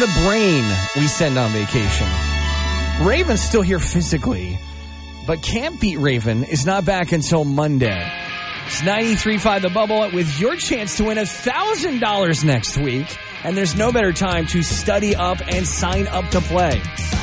the brain we send on vacation. Raven's still here physically, but Can't Beat Raven is not back until Monday. It's 93.5 The Bubble with your chance to win $1,000 next week. And there's no better time to study up and sign up to play.